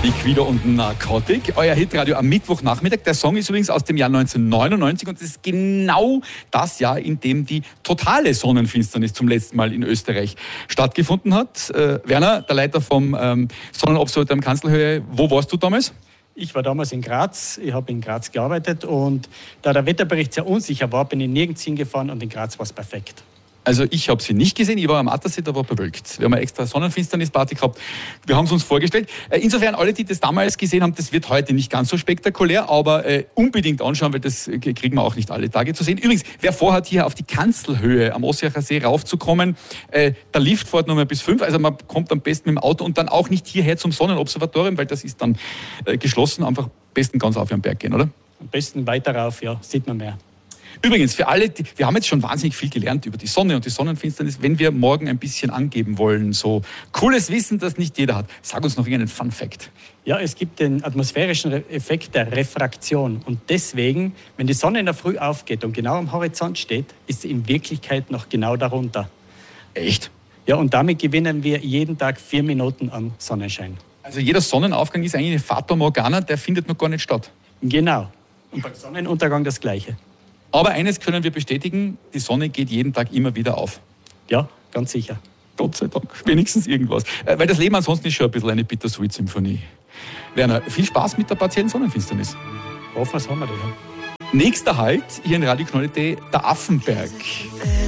Liquido und Narcotic, euer Hitradio am Mittwochnachmittag. Der Song ist übrigens aus dem Jahr 1999 und es ist genau das Jahr, in dem die totale Sonnenfinsternis zum letzten Mal in Österreich stattgefunden hat. Werner, der Leiter vom Sonnenobservatorium Kanzelhöhe, wo warst du damals? Ich war damals in Graz, ich habe in Graz gearbeitet und da der Wetterbericht sehr unsicher war, bin ich nirgends hingefahren und in Graz war es perfekt. Also ich habe sie nicht gesehen, ich war am Attersee, da war bewölkt. Wir haben eine extra Sonnenfinsternisparty gehabt, wir haben es uns vorgestellt. Insofern, alle, die das damals gesehen haben, das wird heute nicht ganz so spektakulär, aber unbedingt anschauen, weil das kriegen wir auch nicht alle Tage zu sehen. Übrigens, wer vorhat, hier auf die Kanzelhöhe am Ossiacher See raufzukommen, der Lift fährt nur mal bis 5, also man kommt am besten mit dem Auto und dann auch nicht hierher zum Sonnenobservatorium, weil das ist dann geschlossen, einfach am besten ganz auf den Berg gehen, oder? Am besten weiter rauf, ja, sieht man mehr. Übrigens, für alle, wir haben jetzt schon wahnsinnig viel gelernt über die Sonne und die Sonnenfinsternis. Wenn wir morgen ein bisschen angeben wollen, so cooles Wissen, das nicht jeder hat, sag uns noch irgendeinen Fun-Fact. Ja, es gibt den atmosphärischen Effekt der Refraktion. Und deswegen, wenn die Sonne in der Früh aufgeht und genau am Horizont steht, ist sie in Wirklichkeit noch genau darunter. Echt? Ja, und damit gewinnen wir jeden Tag 4 Minuten an Sonnenschein. Also jeder Sonnenaufgang ist eigentlich eine Fata Morgana, der findet noch gar nicht statt. Genau. Und beim Sonnenuntergang das Gleiche. Aber eines können wir bestätigen, die Sonne geht jeden Tag immer wieder auf. Ja, ganz sicher. Gott sei Dank, wenigstens irgendwas. Weil das Leben ansonsten ist schon ein bisschen eine Bittersweet-Symphonie. Werner, viel Spaß mit der partiellen Sonnenfinsternis. Hoffen wir es haben wir da. Nächster Halt hier in Radio Knoll.at, der Affenberg.